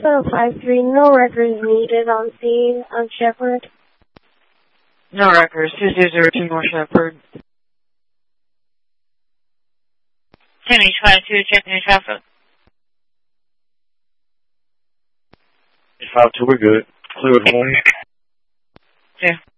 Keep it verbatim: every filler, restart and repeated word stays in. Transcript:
oh five three, no records needed on scene on Shepherd. No records. two zero zero two North Shepherd. ten H five two, checking your traffic. H five two, we're good. Clear with warning. Yeah.